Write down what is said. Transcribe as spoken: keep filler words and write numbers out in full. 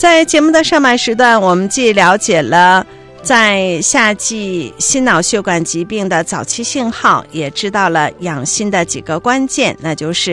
在节目的上半时段，我们既了解了在夏季心脑血管疾病的早期信号，也知道了养心的几个关键，那就是